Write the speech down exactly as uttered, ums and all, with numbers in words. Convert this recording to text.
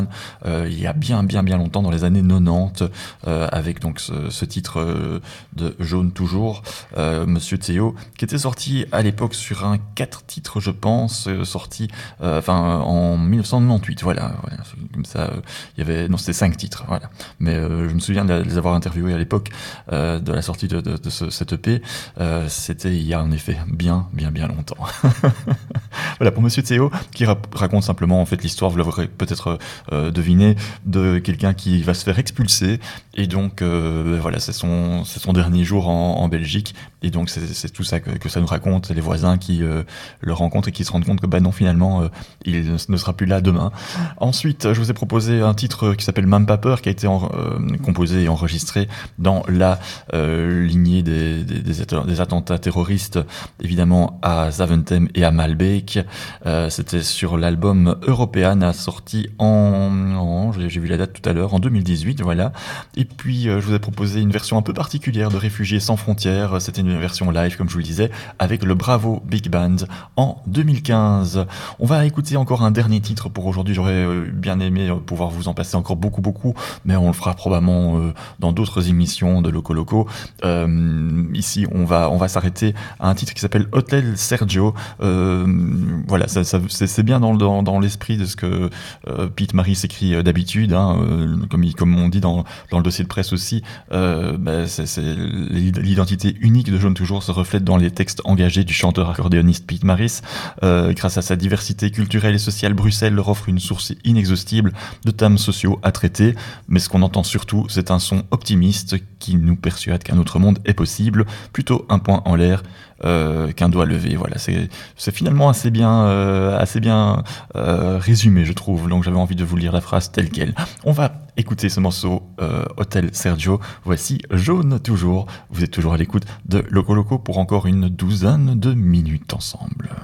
euh, il y a bien bien bien longtemps, dans les années quatre-vingt-dix, euh, avec donc ce, ce titre euh, de Jaune toujours, euh, Monsieur Théo, qui était sorti à l'époque sur un quatre titres, je pense, euh, sorti euh, enfin en dix-neuf cent quatre-vingt-dix-huit, voilà, voilà, comme ça, euh, il y avait, non, c'était cinq titres, voilà, mais euh, je me souviens de les avoir interviewés à l'époque euh, de la sortie de, de, de ce, cette E P, euh, c'était il y a en effet bien bien bien longtemps. Voilà, pour Monsieur Théo, qui ra- raconte simplement en fait l'histoire, vous l'aurez peut-être euh, deviné, de quelqu'un qui va se faire expulser, et donc euh, voilà, c'est son c'est son dernier jour en, en Belgique, et donc c'est, c'est tout ça que, que ça nous raconte, les voisins qui euh, le rencontrent et qui se rendent compte que bah non, finalement euh, il ne sera plus là demain. Ensuite, je vous ai proposé un titre qui s'appelle Même pas peur, qui a été en, euh, composé et enregistré dans la euh, lignée des, des, des, att- des attentats terroristes, évidemment à Zaventem et à Malbec. Euh, c'était sur l'album Europeana, sorti en, en j'ai, j'ai vu la date tout à l'heure, en deux mille dix-huit, voilà. Et puis euh, je vous ai proposé une version un peu particulière de Réfugiés sans frontières. C'était une version live, comme je vous le disais, avec le Bravo Big Band en deux mille quinze. On va écouter encore un dernier titre pour aujourd'hui. J'aurais euh, bien aimé euh, pouvoir vous en passer encore beaucoup beaucoup, mais on le fera probablement euh, dans d'autres émissions de Loco Loco. Euh, ici, on va on va s'arrêter à un titre qui s'appelle Hotel Sergio. Euh, voilà, ça, ça, c'est, c'est bien dans, dans, dans l'esprit de ce que euh, Pete Maris écrit euh, d'habitude, hein, euh, comme, il, comme on dit dans, dans le dossier de presse aussi. Euh, bah, c'est, c'est, l'identité unique de Jaune toujours se reflète dans les textes engagés du chanteur accordéoniste Pete Maris. Euh, grâce à sa diversité culturelle et sociale, Bruxelles leur offre une source inexhaustible de thèmes sociaux à traiter, mais ce qu'on entend surtout, c'est un son optimiste qui nous persuade qu'un autre monde est possible, plutôt un point en l'air euh, qu'un doigt levé. Voilà, c'est, c'est finalement assez bien, euh, assez bien euh, résumé, je trouve. Donc j'avais envie de vous lire la phrase telle quelle. On va écouter ce morceau euh, Hotel Sergio. Voici Jaune toujours. Vous êtes toujours à l'écoute de Loco Loco pour encore une douzaine de minutes ensemble.